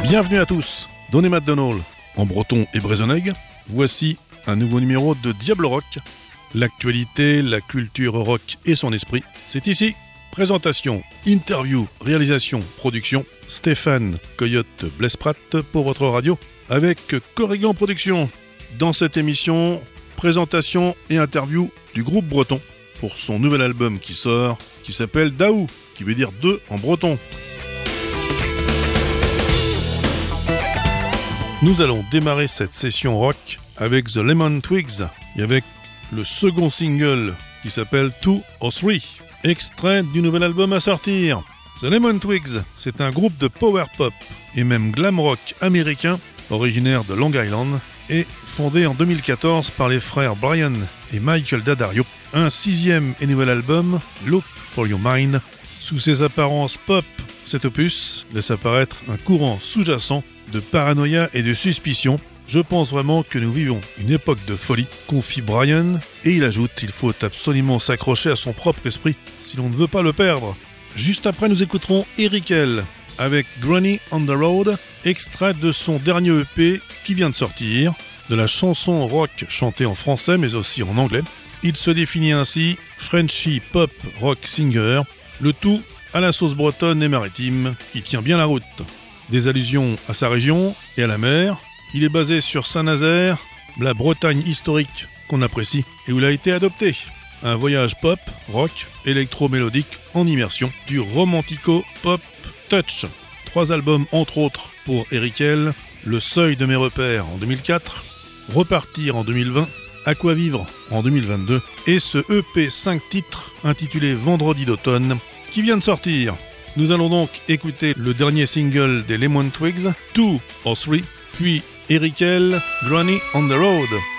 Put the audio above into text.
Bienvenue à tous, Donny McDonald en breton et brézonègue. Voici un nouveau numéro de Diable Rock. L'actualité, la culture rock et son esprit, c'est ici. Présentation, interview, réalisation, production, Stéphane Coyote Blesprat pour votre radio avec Corrigan Productions. Dans cette émission, présentation et interview du groupe breton pour son nouvel album qui sort, qui s'appelle Daou, qui veut dire deux en breton. Nous allons démarrer cette session rock avec The Lemon Twigs et avec le second single qui s'appelle 2 or 3, extrait du nouvel album à sortir. The Lemon Twigs, c'est un groupe de power pop et même glam rock américain originaire de Long Island et fondé en 2014 par les frères Brian et Michael Daddario. Un sixième et nouvel album, Look for Your Mind. Sous ses apparences pop, cet opus laisse apparaître un courant sous-jacent de paranoïa et de suspicion. Je pense vraiment que nous vivons une époque de folie, confie Brian, et il ajoute qu'il faut absolument s'accrocher à son propre esprit si l'on ne veut pas le perdre. Juste après, nous écouterons Eric L. avec Granny on the Road, extrait de son dernier EP qui vient de sortir, de la chanson rock chantée en français mais aussi en anglais. Il se définit ainsi Frenchy Pop Rock Singer, le tout à la sauce bretonne et maritime qui tient bien la route. Des allusions à sa région et à la mer. Il est basé sur Saint-Nazaire, la Bretagne historique qu'on apprécie et où il a été adopté. Un voyage pop, rock, électro-mélodique en immersion, du romantico-pop touch. 3 albums entre autres pour Eric L, Le Seuil de mes repères en 2004, Repartir en 2020, À quoi vivre en 2022 et ce EP 5 titres intitulé Vendredi d'automne qui vient de sortir. Nous allons donc écouter le dernier single des Lemon Twigs, 2 or 3, puis Eric L, Granny on the Road.